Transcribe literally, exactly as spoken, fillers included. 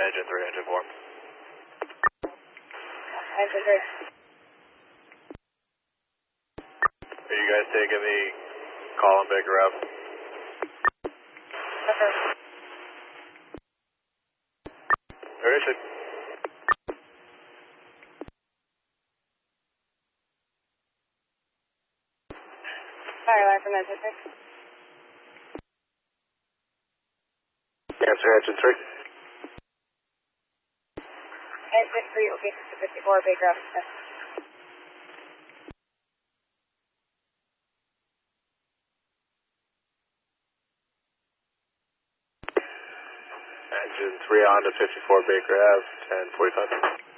Engine three, engine four. Engine three. Are you guys taking the call on Baker Ave? Okay. Where is it? Fire line from engine three. Answer engine three. Engine three, okay, fifty-four, Baker Ave. Yes. Engine three on to fifty-four Baker Ave, ten forty-five.